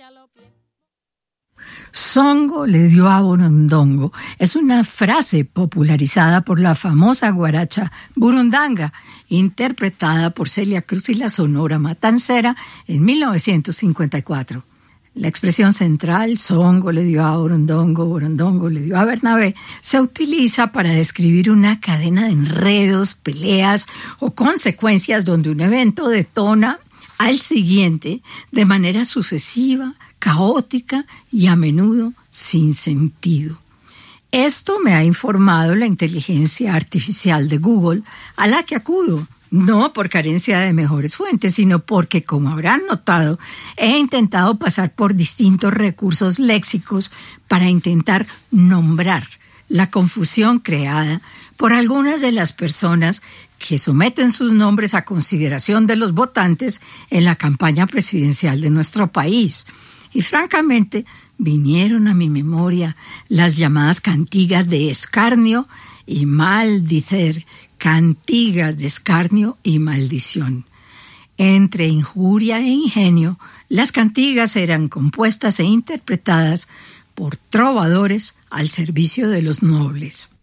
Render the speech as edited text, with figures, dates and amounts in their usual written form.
Songo le dio a Burundongo es una frase popularizada por la famosa guaracha Burundanga, interpretada por Celia Cruz y la Sonora Matancera en 1954. La expresión central, Songo le dio a Burundongo, Burundongo le dio a Bernabé, se utiliza para describir una cadena de enredos, peleas o consecuencias donde un evento detona al siguiente de manera sucesiva, caótica y a menudo sin sentido. Esto me ha informado la inteligencia artificial de Google, a la que acudo, no por carencia de mejores fuentes, sino porque, como habrán notado, he intentado pasar por distintos recursos léxicos para intentar nombrar la confusión creada por algunas de las personas que someten sus nombres a consideración de los votantes en la campaña presidencial de nuestro país. Y francamente, vinieron a mi memoria las llamadas cantigas de escarnio y maldicer, cantigas de escarnio y maldición. Entre injuria e ingenio, las cantigas eran compuestas e interpretadas por trovadores al servicio de los nobles.